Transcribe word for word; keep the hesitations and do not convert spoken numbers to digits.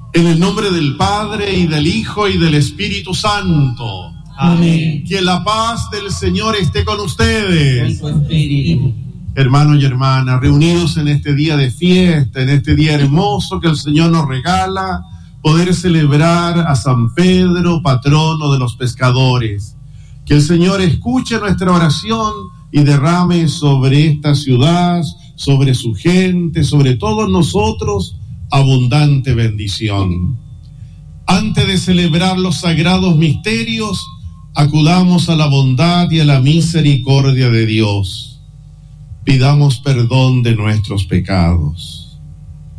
En el nombre del Padre, y del Hijo, y del Espíritu Santo. Amén. Que la paz del Señor esté con ustedes. Con su espíritu. Hermanos y hermanas, reunidos en este día de fiesta, en este día hermoso que el Señor nos regala, poder celebrar a San Pedro, patrono de los pescadores. Que el Señor escuche nuestra oración y derrame sobre esta ciudad, sobre su gente, sobre todos nosotros, abundante bendición. Antes de celebrar los sagrados misterios, acudamos a la bondad y a la misericordia de Dios. Pidamos perdón de nuestros pecados.